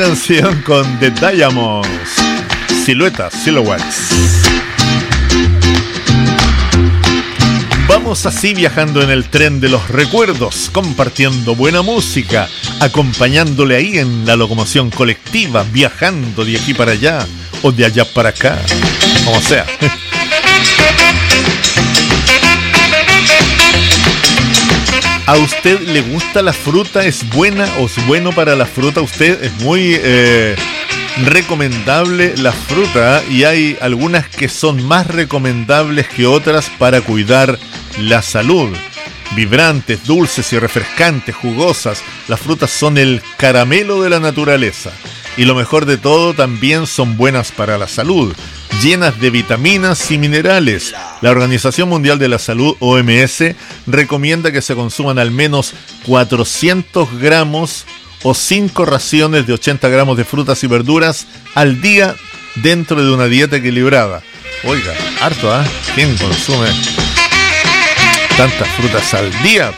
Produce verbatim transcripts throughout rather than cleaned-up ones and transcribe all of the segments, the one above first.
Canción con The Diamonds, Siluetas, Silhouettes. Vamos así viajando en el tren de los recuerdos, compartiendo buena música, acompañándole ahí en la locomoción colectiva, viajando de aquí para allá o de allá para acá, como sea. ¿A usted le gusta la fruta? ¿Es buena o es bueno para la fruta? Usted es muy eh, recomendable la fruta y hay algunas que son más recomendables que otras para cuidar la salud. Vibrantes, dulces y refrescantes, jugosas, las frutas son el caramelo de la naturaleza. Y lo mejor de todo, también son buenas para la salud, llenas de vitaminas y minerales. La Organización Mundial de la Salud, O M S, recomienda que se consuman al menos cuatrocientos gramos o cinco raciones de ochenta gramos de frutas y verduras al día dentro de una dieta equilibrada. Oiga, harto, ¿ah? ¿eh? ¿Quién consume tantas frutas al día?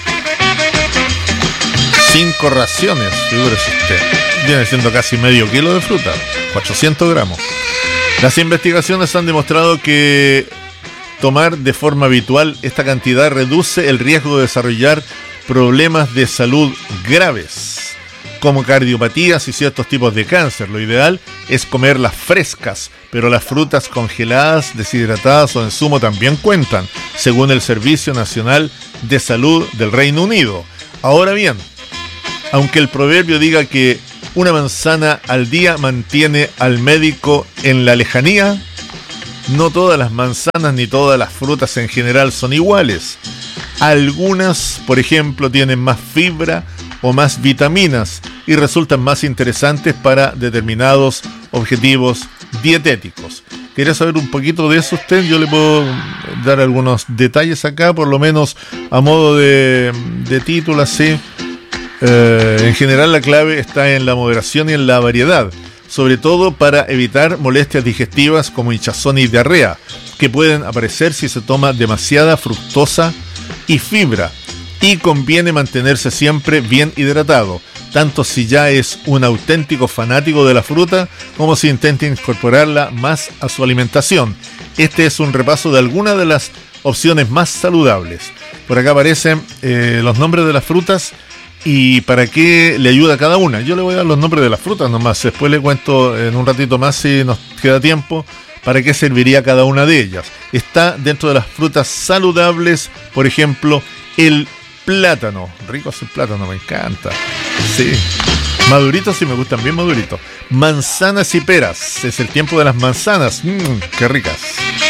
Cinco raciones, figúrese usted. Viene siendo casi medio kilo de fruta, cuatrocientos gramos. Las investigaciones han demostrado que tomar de forma habitual esta cantidad reduce el riesgo de desarrollar problemas de salud graves, como cardiopatías y ciertos tipos de cáncer. Lo ideal es comerlas frescas, pero las frutas congeladas, deshidratadas o en zumo también cuentan, según el Servicio Nacional de Salud del Reino Unido. Ahora bien, aunque el proverbio diga que una manzana al día mantiene al médico en la lejanía, no todas las manzanas ni todas las frutas en general son iguales. Algunas, por ejemplo, tienen más fibra o más vitaminas y resultan más interesantes para determinados objetivos dietéticos. ¿Quería saber un poquito de eso usted? Yo le puedo dar algunos detalles acá, por lo menos a modo de, de título así. Eh, en general la clave está en la moderación y en la variedad, sobre todo para evitar molestias digestivas como hinchazón y diarrea, que pueden aparecer si se toma demasiada fructosa y fibra. Y conviene mantenerse siempre bien hidratado, tanto si ya es un auténtico fanático de la fruta como si intenta incorporarla más a su alimentación. Este es un repaso de algunas de las opciones más saludables. Por acá aparecen eh, los nombres de las frutas y para qué le ayuda a cada una. Yo le voy a dar los nombres de las frutas nomás, después le cuento en un ratito más, si nos queda tiempo, para qué serviría cada una de ellas. Está dentro de las frutas saludables, por ejemplo, el plátano. Rico es el plátano, me encanta. Sí. Maduritos sí me gustan bien maduritos. Manzanas y peras. Es el tiempo de las manzanas. Mmm, qué ricas.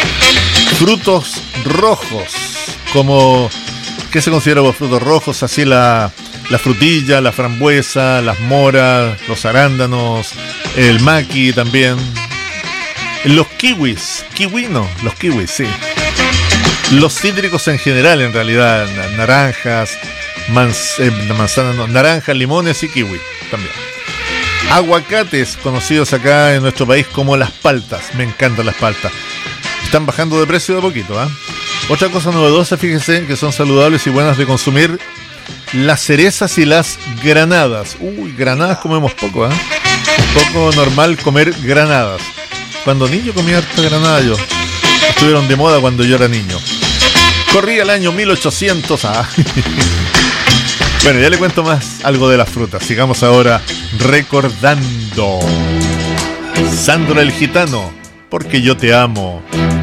Frutos rojos. Como, ¿qué se considera por frutos rojos? Así la, la frutilla, la frambuesa, las moras, los arándanos, el maqui también. Los kiwis. Kiwi no, los kiwis, sí. Los cítricos en general, en realidad, naranjas, manz, eh, manzanas, no, naranjas, limones y kiwi también. Aguacates, conocidos acá en nuestro país como las paltas. Me encantan las paltas. Están bajando de precio de a poquito, ¿eh? Otra cosa novedosa, fíjese, que son saludables y buenas de consumir, las cerezas y las granadas. Uy, granadas comemos poco, ¿eh? Un poco normal comer granadas. Cuando niño comía harta granada yo. Estuvieron de moda cuando yo era niño. Corría el año mil ochocientos. Ah. Bueno, ya le cuento más algo de las frutas. Sigamos ahora recordando. Sandro el Gitano, porque yo te amo.